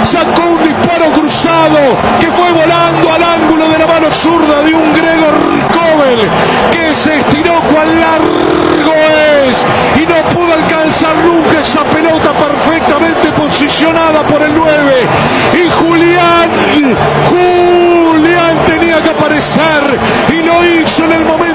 sacó un disparo cruzado que fue volando al ángulo de la mano zurda de un Gregor Kobel, que se estiró cuán largo es y no pudo alcanzar nunca esa pelota perfectamente posicionada por el 9. Y Julián tenía que aparecer y lo hizo en el momento